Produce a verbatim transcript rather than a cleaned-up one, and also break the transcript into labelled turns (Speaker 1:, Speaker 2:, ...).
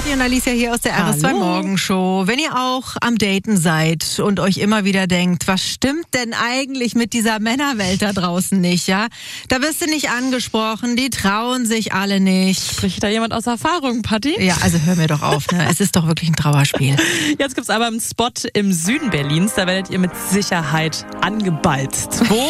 Speaker 1: Patti und Alicia hier aus der R S zwei Morgenshow. Wenn ihr auch am Daten seid und euch immer wieder denkt, was stimmt denn eigentlich mit dieser Männerwelt da draußen nicht, ja? Da wirst du nicht angesprochen, die trauen sich alle nicht.
Speaker 2: Spricht da jemand aus Erfahrung, Patti?
Speaker 1: Ja, also hör mir doch auf, ne? Es ist doch wirklich ein Trauerspiel.
Speaker 2: Jetzt gibt's aber einen Spot im Süden Berlins, da werdet ihr mit Sicherheit angeballt. Wo?